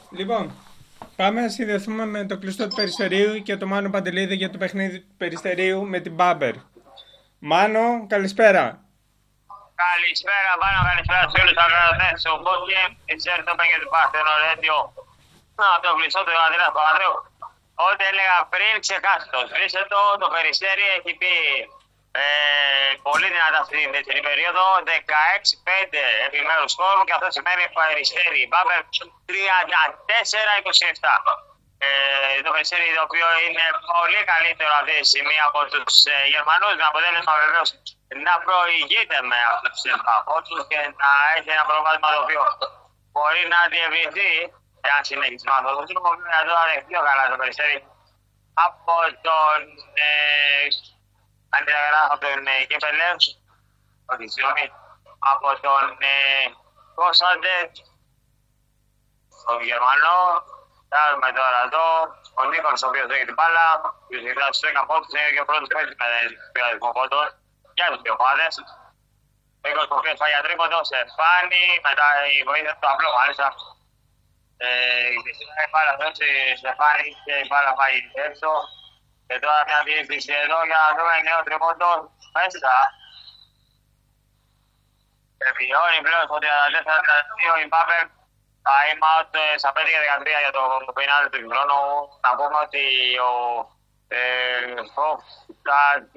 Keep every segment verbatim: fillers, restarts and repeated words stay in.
Λοιπόν, πάμε να συνδεθούμε με το κλειστό του Περιστερίου και το Μάνο Παντελίδη για το παιχνίδι του Περιστερίου με την Μπάμπερ. Μάνο, καλησπέρα. Καλησπέρα, Μάνο, καλησπέρα σε όλους τους ακροατές του podcast. Εσύ έρθουμε και του Παρθένο Radio. Να, το κλειστό του Αντρέας Παπανδρέου. Ό,τι έλεγα πριν, ξεχάστε το. Σβήστε το, το Περιστέρι έχει πει ε, πολύ δυνατά στην δεύτερη περίοδο. δεκαέξι πέντε επιμέρους σκόρου και αυτό σημαίνει Περιστέρι. Πάμε τριάντα τέσσερα είκοσι επτά. Ε, το Περιστέρι το οποίο είναι πολύ καλύτερο αυτή τη στιγμή από τους ε, Γερμανούς, με αποτέλεσμα βεβαίως να προηγείται με αυτούς τους εμπαπότους και να έχει ένα προβάδισμα το οποίο μπορεί να διευρυνθεί εάν συνεχίσει με αυτό το τρόπο. Εδώ θα πιο καλά το Περιστέρι από τον ε, αντιδραγράφο από τον ε, Κεπελέου, όχι συγγνώμη, από τον ε, Κώσαντε, τον Γερμανό. Φτάνουμε τώρα εδώ, ο Νίκολς ο οποίος έχει την μπάλα, ο οποίος στους δέκα πόντους είναι και ο πρώτος παίκτης με πειρασμό πόντων για τους δύο ομάδες. Ο Νίκολς ο οποίος πάει για τρίποντο, σε φάνη, μετά η βοήθεια του απλό μάλιστα. Η μπάλα δώσει σε φάνη και η μπάλα πάει έξω. Και τώρα μια διεύθυνση εδώ για να δούμε νέο τρίποντο μέσα. Επιβιώνει πλέον στο τριάντα τέσσερα δύο η Μπάμπερ. Time out στα πέντε και δεκατρία για το πενάλτι του χρόνου. Να πούμε ότι ο Φόφτατ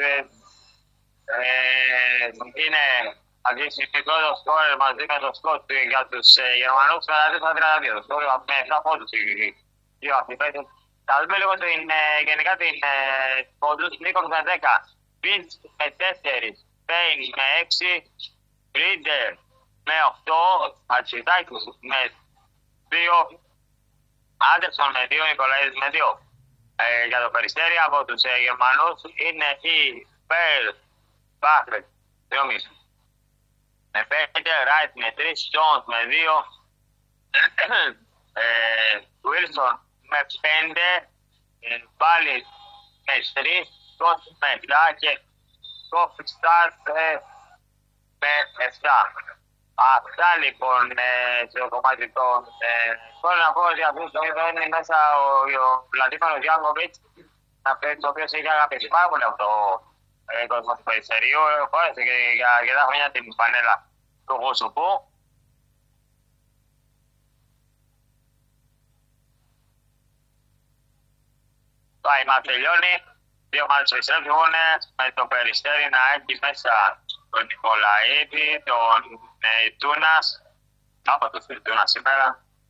είναι αρχίσει πρώτο σκόρ μαζί με το σκότ για τους Γερμανούς κατά τέσσερα τριάντα δύο. Το σκόρ με επτά πόντους οι δύο αυτοί παίκτες. Θα δούμε λίγο γενικά την πόντους. Νίκος με δέκα, Πιλτς με τέσσερα, Πέιν με έξι, Μπρίντερ με οκτώ, Ατσιτάκης με δύο, Άντερσον με δύο, Νικολαίδης με δύο. Ε, για το Περιστέρι από τους ε, Γερμανούς είναι η Περ Μπάφετ δυόμισι με πέντε, Ράιτ με τρία, Τζόνς με δύο, Βίλσον με πέντε, Μπάλι με τρία, Σκότ με επτά και Κόφιστάρ με επτά. Αυτά λοιπόν στο κομμάτι των... Θέλω να πω ότι αυτή τη στιγμή δεν είναι μέσα ο Βλαντίμανος Γιάνκοβιτς, το οποίο έχει αγαπήσει πάρα πολύ αυτό το κόσμο του Περιστερίου. Φόρεσε και για αρκετά χρόνια την πανέλα του Γουσουπού. Το ΑΙΜΑ τελειώνει. Δύο ομάδες επιστρέφουν με το Περιστέρι να έχει μέσα τον Νικολαίδη, τον ε, Τούνας, από το Τούνα σήμερα,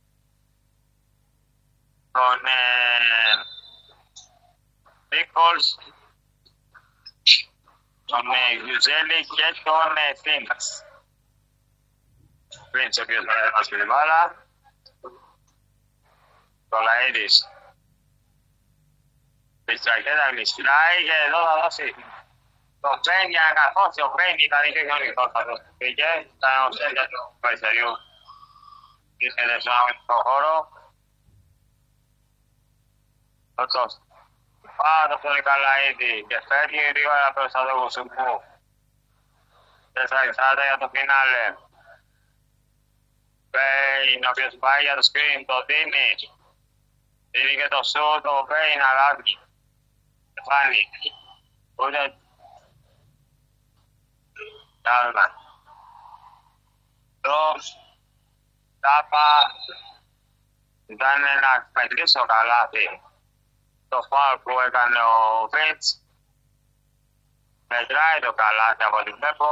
τον Νίκολς, ε, τον ε, Γιουζέλη και τον ε, Θήμας. Πριν ο οποίος με μας πει την μπάλα, το Λαίδης. Πιστρακέτα γλιστράει και εδώ θα δώσει το Πέν για να καθώσει. Ο Πέν ήταν και γνωρικός καθώς πήγε. Ήταν ο Σέντια του Περιστεριού. Ήρθε στον αγωνιστικό χώρο. Αυτός. Πάνω στον Νικολαίδη και φέρνει γρήγορα προς το Γουσουπού. τέσσερα εξάρτητα για το φινάλε. Πέιν, ο οποίος πάει για το screen, το δίνει. Δίνει και το σούτ, το Πέιν αλλάζει. Φάνη. Ούτε... Τάλμα. Το... Τάπα... Ήταν ένα μετρήσω καλάθι. Το φάουλ που έκανε ο Βίτς. Μετράει το καλάθι από την βλέπω.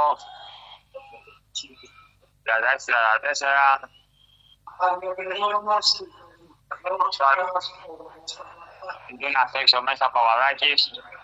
τριάντα έξι τριάντα τέσσερα. Είναι να φέξω μέσα από Παπαδάκης.